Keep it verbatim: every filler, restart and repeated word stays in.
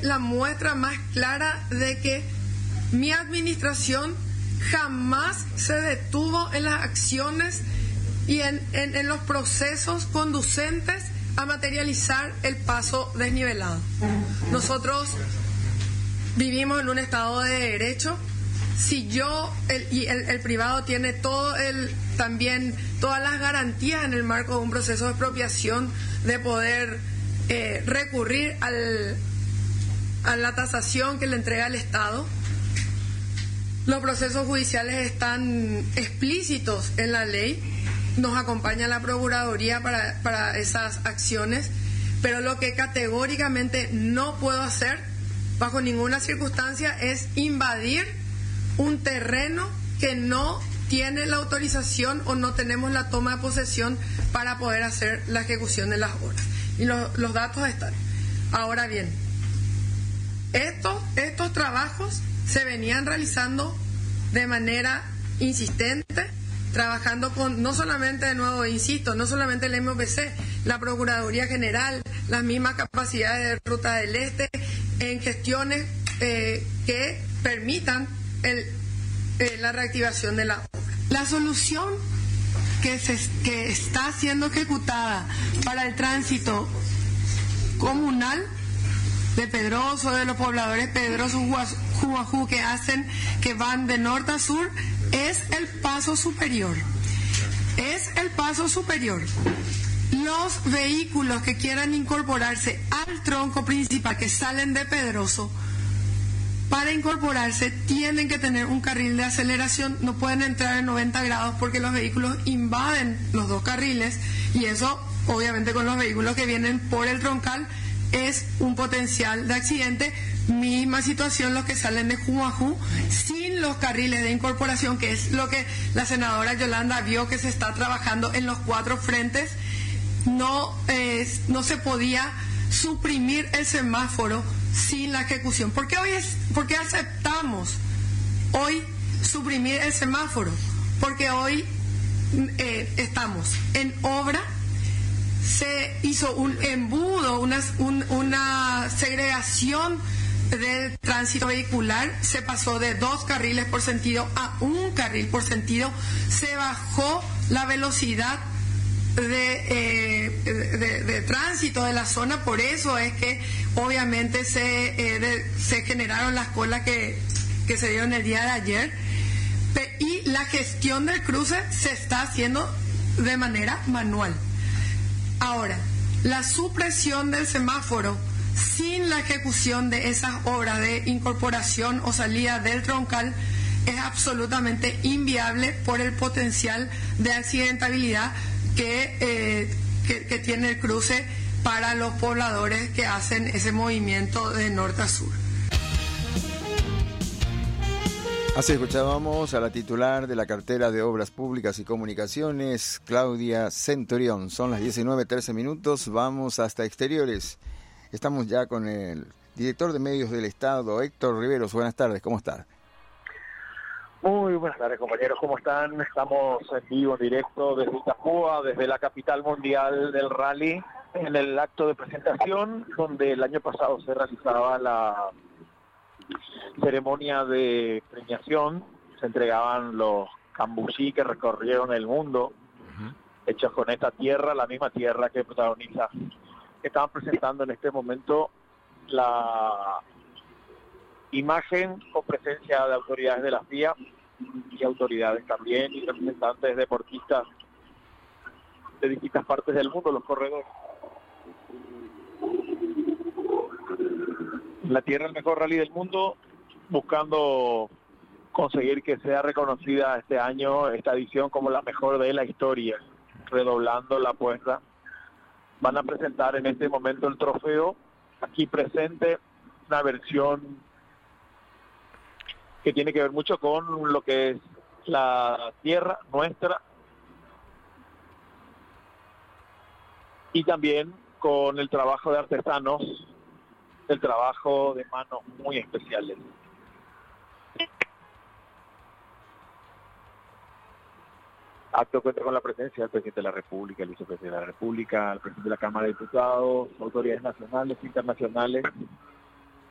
la muestra más clara de que mi administración jamás se detuvo en las acciones y en, en, en los procesos conducentes a materializar el paso desnivelado. Nosotros vivimos en un Estado de Derecho. Si yo el, y el, el privado tiene todo el también todas las garantías en el marco de un proceso de expropiación de poder eh, recurrir al, a la tasación que le entrega el Estado. Los procesos judiciales están explícitos en la ley. Nos acompaña la Procuraduría para, para esas acciones, pero lo que categóricamente no puedo hacer bajo ninguna circunstancia es invadir un terreno que no tiene la autorización o no tenemos la toma de posesión para poder hacer la ejecución de las obras. Y los, los datos están. Ahora bien, estos, estos trabajos se venían realizando de manera insistente, trabajando con, no solamente, de nuevo, insisto, no solamente el M O P C, la Procuraduría General, las mismas capacidades de Ruta del Este, en gestiones eh, que permitan el, eh, la reactivación de la obra. La solución que, se, que está siendo ejecutada para el tránsito comunal de Pedroso, de los pobladores Pedroso, Juajú, que hacen, que van de norte a sur, es el paso superior. Es el paso superior. Los vehículos que quieran incorporarse al tronco principal, que salen de Pedroso, para incorporarse tienen que tener un carril de aceleración, no pueden entrar en noventa grados porque los vehículos invaden los dos carriles, y eso, obviamente, con los vehículos que vienen por el troncal, es un potencial de accidente. Misma situación los que salen de Juajú sin los carriles de incorporación, que es lo que la senadora Yolanda vio que se está trabajando en los cuatro frentes. No, eh, no se podía suprimir el semáforo sin la ejecución. ¿Por qué hoy es, por qué aceptamos hoy suprimir el semáforo? Porque hoy eh, estamos en obra. Se hizo un embudo, una, un, una segregación del tránsito vehicular, se pasó de dos carriles por sentido a un carril por sentido, se bajó la velocidad de, eh, de, de, de tránsito de la zona, por eso es que obviamente se, eh, de, se generaron las colas que, que se dieron el día de ayer, y la gestión del cruce se está haciendo de manera manual. Ahora, la supresión del semáforo sin la ejecución de esas obras de incorporación o salida del troncal es absolutamente inviable por el potencial de accidentabilidad que, eh, que, que tiene el cruce para los pobladores que hacen ese movimiento de norte a sur. Así escuchábamos a la titular de la cartera de Obras Públicas y Comunicaciones, Claudia Centurión. Son las diecinueve trece minutos, vamos hasta exteriores. Estamos ya con el director de Medios del Estado, Héctor Riveros. Buenas tardes, ¿cómo está? Muy buenas tardes, compañeros, ¿cómo están? Estamos en vivo, en directo desde Itapúa, desde la capital mundial del rally, en el acto de presentación, donde el año pasado se realizaba la ceremonia de premiación. Se entregaban los cambuchí que recorrieron el mundo, uh-huh. hechos con esta tierra, la misma tierra que protagoniza. Estaban presentando en este momento la imagen con presencia de autoridades de la F I A y autoridades también y representantes deportistas de distintas partes del mundo, los corredores. La tierra, el mejor rally del mundo, buscando conseguir que sea reconocida este año, esta edición, como la mejor de la historia, redoblando la apuesta. Van a presentar en este momento el trofeo, aquí presente, una versión que tiene que ver mucho con lo que es la tierra nuestra y también con el trabajo de artesanos, el trabajo de manos muy especiales. Acto cuenta con la presencia del presidente de la República, el vicepresidente de la República, el presidente de la Cámara de Diputados, autoridades nacionales e internacionales,